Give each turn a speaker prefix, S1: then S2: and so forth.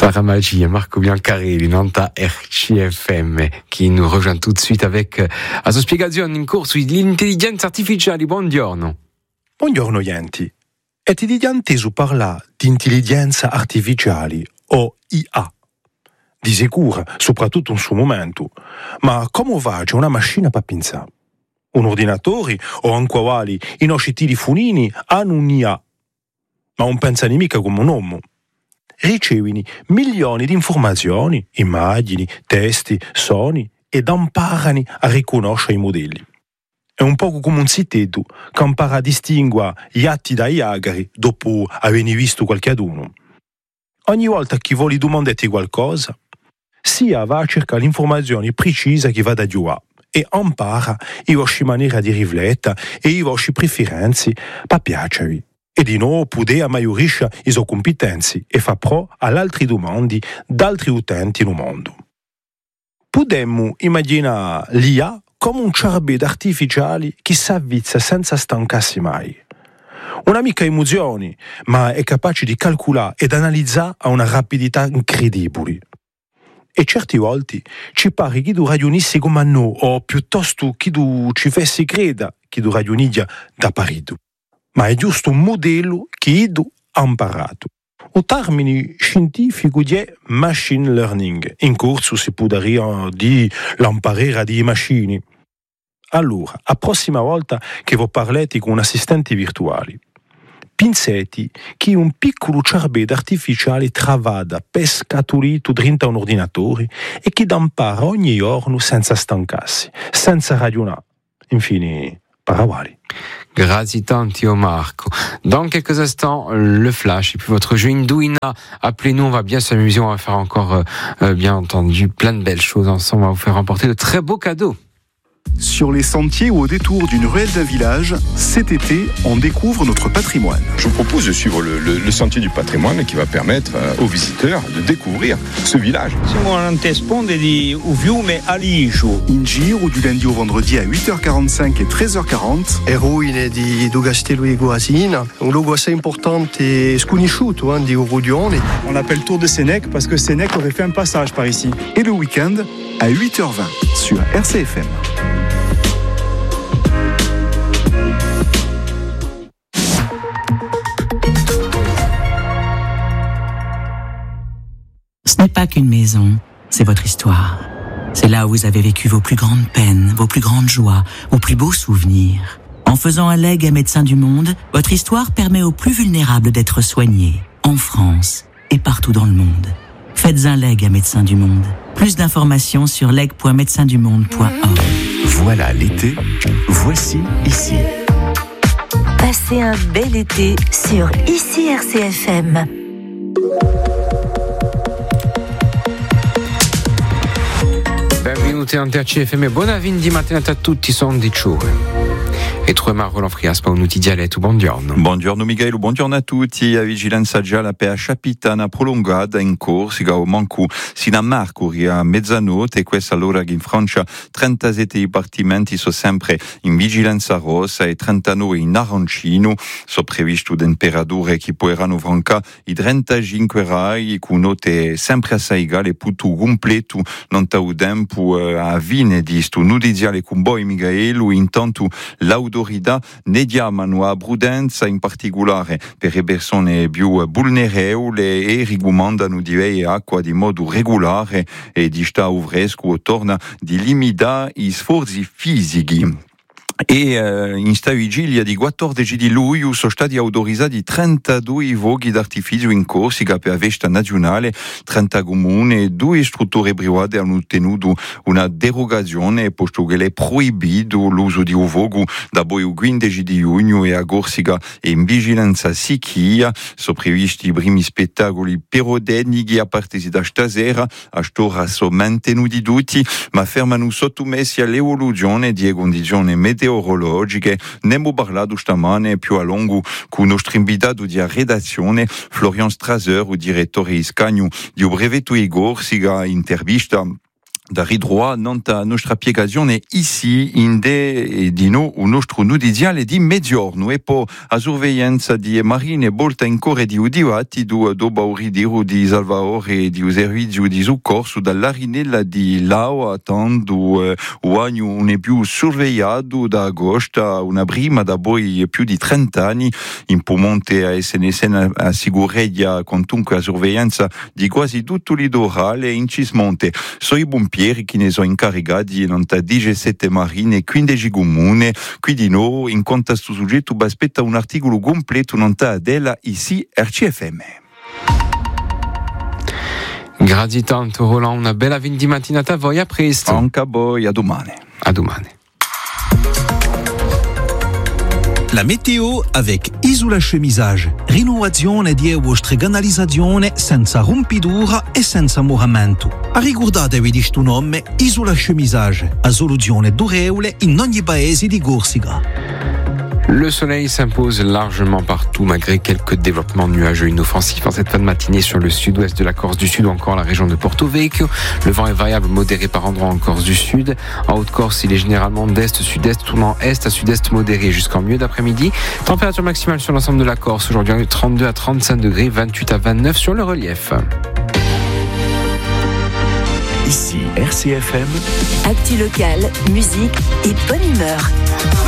S1: Paramagie, Marco Biancarelli, Nanta RCFM, qui nous rejoint tout de suite avec la sua spiegazione in corso sull'intelligenza artificiale. Buongiorno.
S2: Buongiorno, Yenti. E ti diante su parla di intelligenza artificiale o IA. Di sicuro, soprattutto in suo momento. Ma come va? C'è una macchina per pensare? Un ordinatore o anche quali i nostri telefonini hanno un'IA. Ma non pensano mica come un uomo. Ricevono milioni di informazioni, immagini, testi, suoni ed imparano a riconoscere i modelli. È un po' come un siteto che impara a distinguere gli atti dai agari dopo aver visto qualcuno. Ogni volta che vuole domandare qualcosa, sia va a cercare l'informazione precisa che va da Dio e impara le vostre maniere di riflettere e le vostre preferenze per piacervi. E di nuovo può migliorare le sue competenze e fa pro alle altre domande da altri utenti nel mondo. Potremmo immaginare l'IA come un cervello artificiale che si avvizza senza stancarsi mai. Non ha mica emozioni, ma è capace di calcolare ed analizzare a una rapidità incredibile. E certe volte ci pare che tu ragionissi come noi, o piuttosto che tu ci fessi credere che tu ragionissi da parito. Ma è giusto un modello che tu ha imparato. Il termine scientifico è machine learning. In corso si può dire di l'imparare di macchine. Allora, la prossima volta che vi parlete con un assistente virtuale, pensate che un piccolo cervello artificiale travada pescatolito dentro un ordinatore e che impara ogni giorno senza stancarsi, senza ragionare. Infine, paravali.
S1: Grazie tanto Marco. Dans quelques instants, le flash et puis votre jeu Indouina. Appelez-nous, on va bien s'amuser, on va faire encore, bien entendu, plein de belles choses ensemble. On va vous faire remporter de très beaux cadeaux.
S3: Sur les sentiers ou au détour d'une ruelle d'un village, cet été, on découvre notre patrimoine.
S4: Je vous propose de suivre le sentier du patrimoine qui va permettre aux visiteurs de découvrir ce village.
S5: Siamo all'antesponde di Uviume Alijo.
S3: In giro du lundi au vendredi à 8h45 et 13h40.
S6: Le ruine di Castello di Goasina, un luogo assez importante e sconosciuto di Rodione.
S7: On l'appelle Tour de Sénèque parce que Sénèque aurait fait un passage par ici.
S3: Et le week-end à 8h20 sur RCFM.
S8: Ce n'est pas qu'une maison, c'est votre histoire. C'est là où vous avez vécu vos plus grandes peines, vos plus grandes joies, vos plus beaux souvenirs. En faisant un legs à Médecins du Monde, votre histoire permet aux plus vulnérables d'être soignés, en France et partout dans le monde. Faites un legs à Médecins du Monde. Plus d'informations sur leg.médecindumonde.org.
S9: Voilà l'été, voici ici.
S10: Passez un bel été sur Ici RCFM.
S1: Benvenuti in RCFM, buona fin di mattinata a tutti, sono 10 E troviamo Roland Friaspa, un dialetto, buongiorno.
S11: Buongiorno Miguel, buongiorno a tutti. La vigilanza gialla per Capitana prolungata in corso, a manco sino a Mercuri a mezzanotte, e questa allora che in Francia 37 dipartimenti sono sempre in vigilanza rossa e 39 in arancino, sono previsti temperature che potranno francare i 35 gradi, con note sempre assai uguali, tutto completo, non c'è tempo a fine di sto nudiziale con voi Miguel, intanto l'autorità ne chiamano a prudenza in particolare per le persone più vulnerabili e raccomandano di bere acqua di modo regolare e di stare al fresco, torna di limitare gli sforzi fisici. E in sta vigilia di 14 di luglio sono stati autorizzati 32 fuochi d'artificio in Corsica per la festa nazionale. 30 comuni e 2 strutture private hanno ottenuto una derogazione posto che è proibito l'uso di un fuoco da poi il 15 di giugno, e a Corsica è in vigilanza siccità. Sono previsti i primi spettacoli pirotecnici a partire da stasera. A quest'ora sono mantenuti tutti, ma fermano sottomessi all'evoluzione di condizioni meteorologiche. Ne abbiamo parlato stamane più a lungo con il nostro invitato di redazione Florian Strasser, il direttore iscagno di un brevetto di Corsica, intervista da ridroa nanta nostra piegazione ici inde e dino un nostro nudiziale di mezzogiorno e po a sorveglianza di marine bolta in core di udiati do bauri di Rudi Salvaore e di servizio di soccorso dall'arinella di Lao attendo uagno un è più sorvegliato da agosto una prima da poi più di 30 anni in Pomonte a SNSN assicureglia comunque a sorveglianza di quasi tutto il litorale in Cismonte i pompieri che ne sono incaricati non 17 marine e 15 comuni quindi no in conto a questo soggetto aspetta un articolo completo non della ici RCFM.
S1: Grazie tanto Roland, una bella fin di mattinata a voi, a presto.
S11: Anche a voi, a domani.
S1: A domani.
S12: La météo avec Isola Chemisage. Rinnovazione di vostra canalizzazione senza rompidura e senza moramento. Ricordatevi di sto nome Isola Chemisage, a soluzione durevole in ogni paese di Corsica.
S1: Le soleil s'impose largement partout malgré quelques développements nuageux inoffensifs en cette fin de matinée sur le sud-ouest de la Corse du Sud ou encore la région de Porto Vecchio. Le vent est variable, modéré par endroits en Corse du Sud. En Haute-Corse, il est généralement d'est-sud-est, tournant est à sud-est modéré jusqu'en milieu d'après-midi. Température maximale sur l'ensemble de la Corse aujourd'hui 32 à 35 degrés, 28 à 29 sur le relief.
S9: Ici RCFM.
S10: Actu locale, musique et bonne humeur.